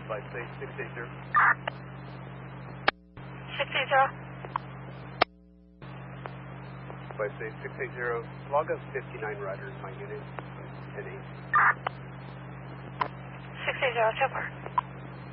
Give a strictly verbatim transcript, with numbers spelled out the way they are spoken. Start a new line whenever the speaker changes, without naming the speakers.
Flight say six eight zero.
six eight zero.
Flight say six eight zero. Log us fifty-nine riders, my unit. ten eight.
six eight zero, so far.